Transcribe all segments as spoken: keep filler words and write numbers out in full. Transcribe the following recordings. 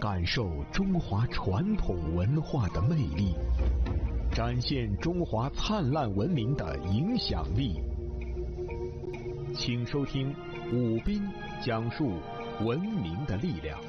感受中华传统文化的魅力，展现中华灿烂文明的影响力。请收听武斌讲述文明的力量。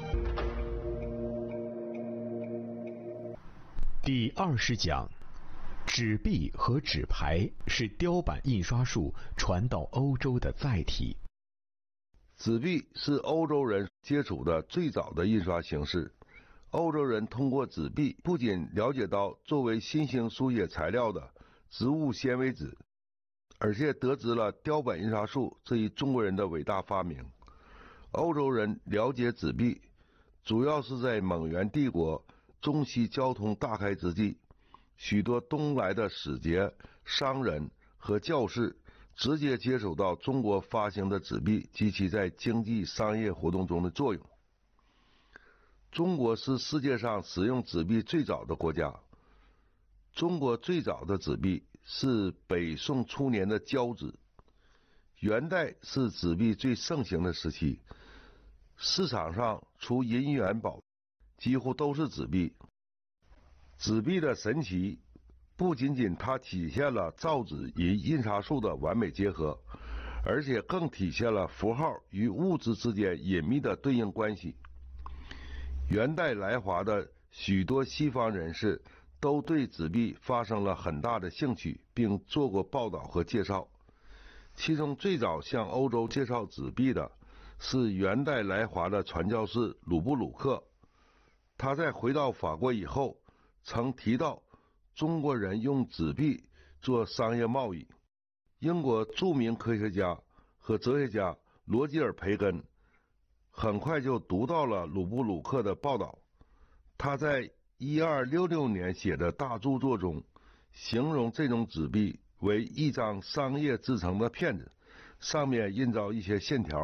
第二十讲，纸币和纸牌是雕版印刷术传到欧洲的载体。 纸币是欧洲人接触的最早的印刷形式。欧洲人通过纸币不仅了解到作为新型书写材料的植物纤维纸，而且得知了雕版印刷术这一中国人的伟大发明。欧洲人了解纸币，主要是在蒙元帝国中西交通大开之际，许多东来的使节、商人和教士直接接触到中国发行的纸币及其在经济商业活动中的作用。中国是世界上使用纸币最早的国家。中国最早的纸币是北宋初年的交纸，元代是纸币最盛行的时期，市场上除银元宝几乎都是纸币。纸币的神奇不仅仅它体现了造纸与印刷术的完美结合，而且更体现了符号与物质之间隐秘的对应关系。元代来华的许多西方人士都对纸币发生了很大的兴趣，并做过报道和介绍。其中最早向欧洲介绍纸币的是元代来华的传教士鲁布鲁克。他在回到法国以后曾提到中国人用纸币做商业贸易。英国著名科学家和哲学家罗吉尔·培根很快就读到了鲁布鲁克的报道。他在一二六六年写的大著作中形容这种纸币为一张商业制成的片子，上面印照一些线条，